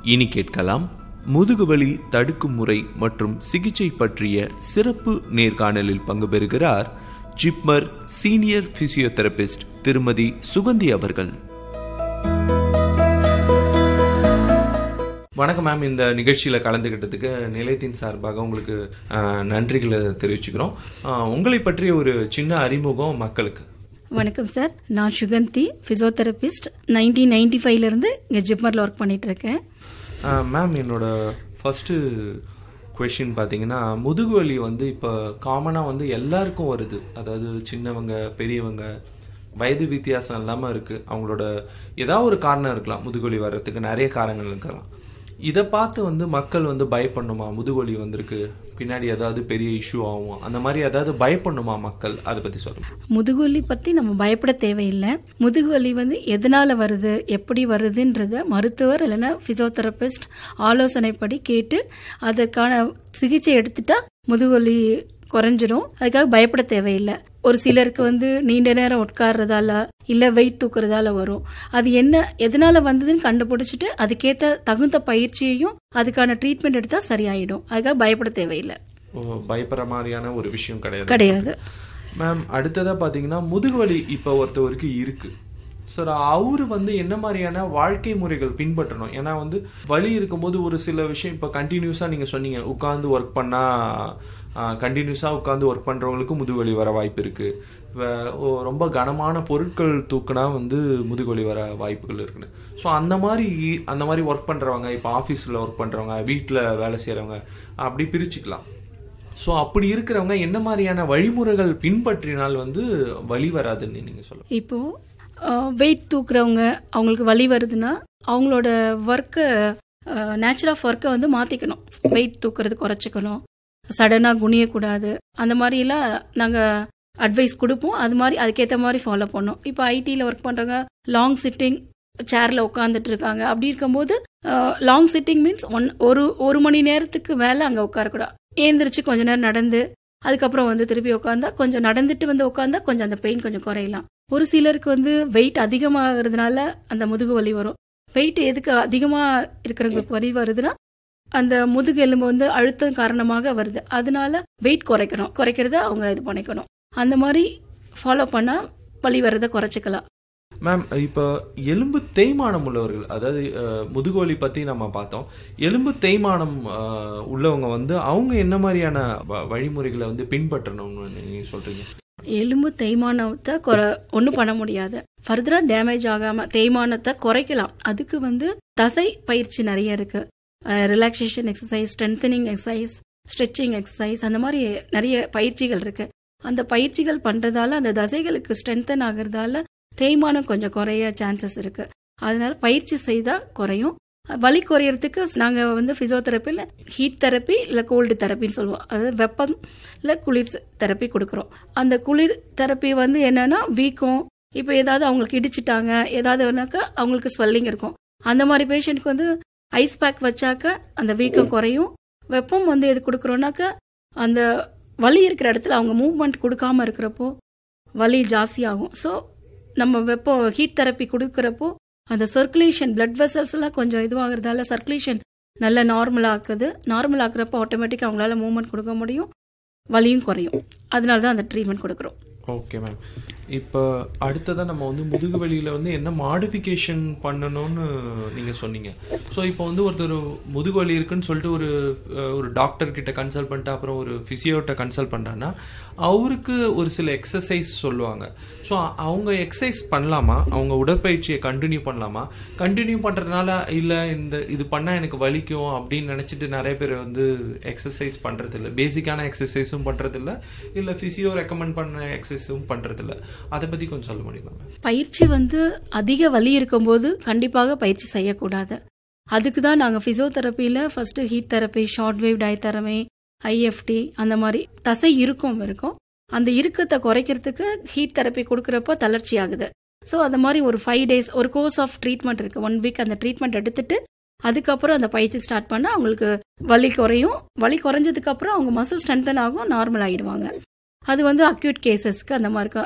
இனி கேட்கலாம் முதுகுவலி தடுக்கும் முறை மற்றும் சிகிச்சை பற்றிய சிறப்பு நேர்காணலில் பங்கு பெறுகிறார் ஜிப்மர் சீனியர் பிசியோதெரபிஸ்ட் திருமதி சுகந்தி அவர்கள். வணக்கம் மேம். இந்த நிகழ்ச்சியில் கலந்துக்கிட்டதுக்கு நிலையத்தின் சார்பாக உங்களுக்கு நன்றிகளை தெரிவிச்சுக்கிறோம். உங்களை பற்றிய ஒரு சின்ன அறிமுகம் மக்களுக்கு. வணக்கம் சார், நான் சுகந்தி, பிசியோதெரபிஸ்ட். 1995 இங்கே ஜிப்மரில் ஒர்க் பண்ணிட்டு இருக்கேன். மேம், என்னோட ஃபர்ஸ்ட் கொஷின் பார்த்தீங்கன்னா, முதுகுவலி இப்போ காமனாக எல்லாருக்கும் வருது. அதாவது சின்னவங்க பெரியவங்க வயது வித்தியாசம் இல்லாமல் இருக்குது. அவங்களோட ஏதாவது ஒரு காரணம் இருக்கலாம், முதுகுவலி வர்றதுக்கு நிறைய காரணங்கள் இருக்கலாம். இதை பார்த்து மக்கள் பயப்படணுமா? முதுகுவலி வந்திருக்கு, பின்னாடி ஏதாவது பெரிய இஷ்யூ ஆகும், அந்த மாதிரி ஏதாவது பயப்படணுமா மக்கள்? அதை பற்றி சொல்லுங்க. முதுகுவலி பற்றி நம்ம பயப்பட தேவையில்லை. முதுகுவலி எதனால வருது, எப்படி வருதுன்றத மருத்துவர் இல்லைன்னா பிசியோதெரபிஸ்ட் ஆலோசனைப்படி கேட்டு அதற்கான சிகிச்சை எடுத்துட்டா முதுகுவலி குறைஞ்சிரும். அதுக்காக பயப்பட தேவையில்லை. ஒரு சிலருக்கு நீண்ட நேரம் உட்கார்றதால இல்ல வெயிட் தூக்குறதால வரும். அது என்ன எதனால வந்ததுன்னு கண்டுபிடிச்சிட்டு அதுக்கேற்ற தகுந்த பயிற்சியையும் அதுக்கான ட்ரீட்மெண்ட் எடுத்தா சரியாயிடும். அதுக்காக பயப்பட தேவையில்லை. பயப்படுற மாதிரியான ஒரு விஷயம் கிடையாது மேம். அடுத்ததா பாத்தீங்கன்னா, முதுகுவலி இப்ப ஒருத்தவருக்கு இருக்கு சார், அவரு என்ன மாதிரியான வாழ்க்கை முறைகள் பின்பற்றணும்? ஏன்னா வலி இருக்கும்போது ஒரு சில விஷயம் இப்போ கண்டினியூஸா நீங்க சொன்னீங்க, உட்கார்ந்து ஒர்க் பண்ணா கண்டினியூஸாக உட்காந்து ஒர்க் பண்ணுறவங்களுக்கு முதுகுவலி வர வாய்ப்பு இருக்குது. ரொம்ப கனமான பொருட்கள் தூக்குனா முதுகுவலி வர வாய்ப்புகள் இருக்குன்னு. ஸோ அந்த மாதிரி ஒர்க் பண்ணுறவங்க, இப்போ ஆஃபீஸில் ஒர்க் பண்ணுறவங்க, வீட்டில் வேலை செய்கிறவங்க, அப்படி பிரிச்சுக்கலாம். ஸோ அப்படி இருக்கிறவங்க என்ன மாதிரியான வழிமுறைகள் பின்பற்றினால் வலி வராதுன்னு நீங்கள் சொல்லுங்கள். இப்போது வெயிட் தூக்குறவங்க அவங்களுக்கு வலி வருதுன்னா அவங்களோட ஒர்க்கை, நேச்சர் ஆஃப் ஒர்க்கை மாற்றிக்கணும். வெயிட் தூக்குறது குறைச்சிக்கணும், சடனாக குனியக்கூடாது. அந்த மாதிரிலாம் நாங்கள் அட்வைஸ் கொடுப்போம். அது மாதிரி அதுக்கேற்ற மாதிரி ஃபாலோ பண்ணோம். இப்போ ஐடியில் ஒர்க் பண்ணுறவங்க லாங் சிட்டிங் சேரில் உட்காந்துட்டு இருக்காங்க. அப்படி இருக்கும்போது லாங் சிட்டிங் மீன்ஸ் ஒரு மணி நேரத்துக்கு மேலே அங்கே உட்காரக்கூடாது. ஏந்திரிச்சு கொஞ்ச நேரம் நடந்து அதுக்கப்புறம் திருப்பி உட்காந்தா, கொஞ்சம் நடந்துட்டு உட்காந்தா கொஞ்சம் அந்த பெயின் கொஞ்சம் குறையலாம். ஒரு சிலருக்கு வெயிட் அதிகமாகிறதுனால அந்த முதுகு வலி வரும். வெயிட் எதுக்கு அதிகமாக இருக்கிறவங்களுக்கு வலி வருதுன்னா அந்த முதுகு எலும்பு அழுத்தம் காரணமாக வருது. அதனால வெயிட் குறைக்கிறத அவங்க இது பண்ணிக்கணும். அந்த மாதிரி ஃபாலோ பண்ணா வலி வரதை குறைச்சிக்கலாம். மேம், இப்போ எலும்பு தேய்மானம் உள்ளவர்கள், அதாவது முதுகுவலி பற்றி நம்ம பார்த்தோம். எலும்பு தேய்மானம் உள்ளவங்க அவங்க என்ன மாதிரியான வழிமுறைகளை பின்பற்றணும்னு நீங்கள் சொல்கிறீங்க? எலும்பு தேய்மானத்தை ஒன்றும் பண்ண முடியாது. ஃபர்தரா டேமேஜ் ஆகாம தேய்மானத்தை குறைக்கலாம். அதுக்கு தசை பயிற்சி நிறைய இருக்கு. Relaxation exercise, strengthening exercise, stretching exercise, அந்த மாதிரி நிறைய பயிற்சிகள் இருக்கு. அந்த பயிற்சிகள் பண்றதால அந்த தசைகளுக்கு ஸ்ட்ரென்தன் ஆகிறதால தேய்மானம் கொஞ்சம் குறைய சான்சஸ் இருக்கு. அதனால பயிற்சி செய்தா குறையும். வலி குறையறதுக்கு நாங்க பிசியோதெரப்பியில் ஹீட் தெரப்பி இல்லை கோல்டு தெரப்பின்னு சொல்லுவோம். அதாவது வெப்பம் இல்லை குளிர் தெரப்பி கொடுக்குறோம். அந்த குளிர் தெரப்பி என்னன்னா வீக்கம், இப்போ ஏதாவது அவங்களுக்கு இடிச்சிட்டாங்க ஏதாவதுனாக்கா அவங்களுக்கு ஸ்வெல்லிங் இருக்கும். அந்த மாதிரி பேஷண்ட்க்கு ஐஸ் பேக் வச்சாக்க அந்த வீக்கம் குறையும். வெப்பம் எது கொடுக்குறோன்னாக்க அந்த வலி இருக்கிற இடத்துல அவங்க மூவ்மெண்ட் கொடுக்காம இருக்கிறப்போ வலி ஜாஸ்தியாகும். ஸோ நம்ம ஹீட் தெரப்பி கொடுக்குறப்போ அந்த சர்க்குலேஷன், பிளட் வெசல்ஸ் எல்லாம் கொஞ்சம் இதுவாகிறதால சர்க்குலேஷன் நல்லா நார்மல் ஆக்குறப்போ ஆட்டோமேட்டிக்காக அவங்களால மூவ்மெண்ட் கொடுக்க முடியும், வலியும் குறையும். அதனால தான் அந்த ட்ரீட்மெண்ட் கொடுக்குறோம். Okay ma'am. இப்போ அடுத்ததான் நம்ம முதுகு வலியில் என்ன மாடிஃபிகேஷன் பண்ணணும்னு நீங்கள் சொன்னீங்க. ஸோ இப்போ ஒருத்தர் முதுகு வலி இருக்குன்னு சொல்லிட்டு ஒரு டாக்டர் கிட்ட கன்சல்ட் பண்ணிட்டு அப்புறம் ஒரு ஃபிசியோட்ட கன்சல்ட் பண்ணுறாங்கன்னா அவருக்கு ஒரு சில எக்ஸசைஸ் சொல்லுவாங்க. ஸோ அவங்க எக்ஸசைஸ் பண்ணலாமா? அவங்க உடற்பயிற்சியை கண்டினியூ பண்ணலாமா? கண்டினியூ பண்ணுறதுனால இல்லை இது பண்ணால் எனக்கு வலிக்கும் அப்படின்னு நினச்சிட்டு நிறைய பேர் எக்ஸசைஸ் பண்ணுறதில்ல, பேசிக்கான எக்ஸசைஸும் பண்ணுறதில்ல, இல்லை ஃபிசியோ ரெக்கமெண்ட் பண்ண எக்ஸசைஸும் பண்ணுறதில்ல. அதை பற்றி கொஞ்சம் சொல்ல முடியுமா? பயிற்சி அதிக வலி இருக்கும்போது கண்டிப்பாக பயிற்சி செய்யக்கூடாது. அதுக்கு தான் நாங்கள் பிசியோதெரப்பியில் first heat therapy, short wave diathermy, IFT அந்த மாதிரி தசை இருக்கும். அந்த இறுக்கத்தை குறைக்கிறதுக்கு ஹீட் தெரப்பி கொடுக்குறப்போ தளர்ச்சி ஆகுது. ஸோ அந்த மாதிரி ஒரு 5 days ஒரு கோர்ஸ் ஆஃப் ட்ரீட்மெண்ட் இருக்கு. 1 week அந்த ட்ரீட்மெண்ட் எடுத்துட்டு அதுக்கப்புறம் அந்த பயிற்சி ஸ்டார்ட் பண்ணால் அவங்களுக்கு வலி குறையும். வலி குறைஞ்சதுக்கு அப்புறம் அவங்க மசில் ஸ்ட்ரென்தன் ஆகும், நார்மல் ஆகிடுவாங்க. அது அக்யூட் கேசஸ்க்கு அந்த மாதிரி